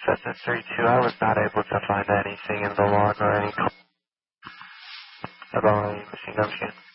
Cessna 32, I was not able to find anything in the log or any about any machine gun machine.